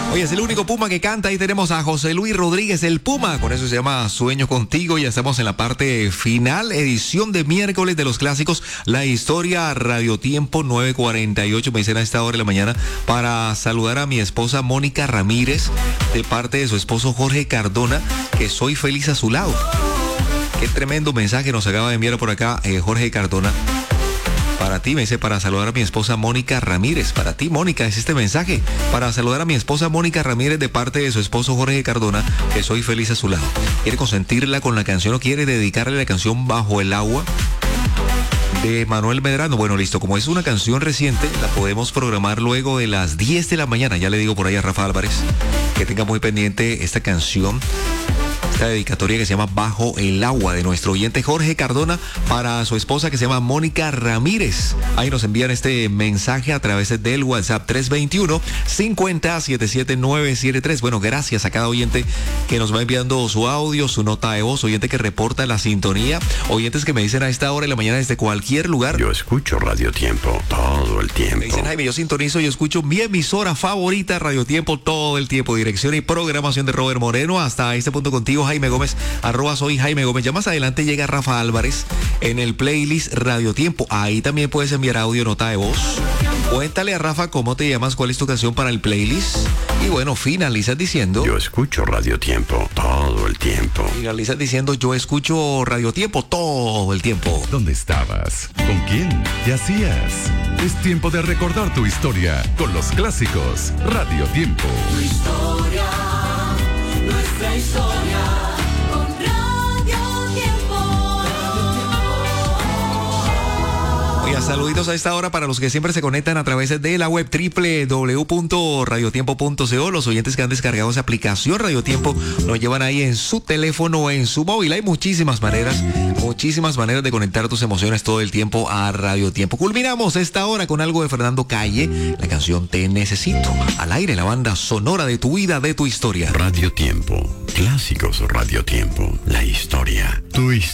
Oye, es el único Puma que canta. Ahí tenemos a José Luis Rodríguez, el Puma. Con eso se llama Sueño Contigo. Ya estamos en la parte final, edición de miércoles de los clásicos. La historia, Radio Tiempo 9:48. Me dicen a esta hora de la mañana para saludar a mi esposa Mónica Ramírez, de parte de su esposo Jorge Cardona, que soy feliz a su lado. Qué tremendo mensaje nos acaba de enviar por acá Jorge Cardona. Para ti, me dice, para saludar a mi esposa Mónica Ramírez. Para ti, Mónica, es este mensaje. Para saludar a mi esposa Mónica Ramírez de parte de su esposo Jorge Cardona, que soy feliz a su lado. ¿Quiere consentirla con la canción o quiere dedicarle la canción Bajo el Agua de Manuel Medrano? Bueno, listo. Como es una canción reciente, la podemos programar luego de las 10 de la mañana. Ya le digo por ahí a Rafa Álvarez que tenga muy pendiente esta canción. Esta dedicatoria que se llama Bajo el Agua, de nuestro oyente Jorge Cardona para su esposa que se llama Mónica Ramírez. Ahí nos envían este mensaje a través del WhatsApp 321-50-77973. Bueno, gracias a cada oyente que nos va enviando su audio, su nota de voz, oyente que reporta la sintonía, oyentes que me dicen a esta hora de la mañana desde cualquier lugar. Yo escucho Radio Tiempo todo el tiempo. Me dicen, Jaime, yo sintonizo, yo escucho mi emisora favorita, Radio Tiempo, todo el tiempo. Dirección y programación de Robert Moreno. Hasta este punto contigo, Jaime Gómez, @soy Jaime Gómez. Ya más adelante llega Rafa Álvarez en el playlist Radio Tiempo. Ahí también puedes enviar audio, nota de voz. Cuéntale a Rafa cómo te llamas, cuál es tu canción para el playlist. Y bueno, finalizas diciendo... Yo escucho Radio Tiempo todo el tiempo. Finalizas diciendo, yo escucho Radio Tiempo todo el tiempo. ¿Dónde estabas? ¿Con quién? ¿Qué hacías? Es tiempo de recordar tu historia con los clásicos Radio Tiempo. Tu historia, nuestra historia. Saluditos a esta hora para los que siempre se conectan a través de la web www.radiotiempo.co. Los oyentes que han descargado esa aplicación Radio Tiempo lo llevan ahí en su teléfono o en su móvil. Hay muchísimas maneras de conectar tus emociones todo el tiempo a Radio Tiempo. Culminamos esta hora con algo de Fernando Calle, la canción Te Necesito. Al aire, la banda sonora de tu vida, de tu historia. Radio Tiempo, clásicos Radio Tiempo, la historia, tu historia.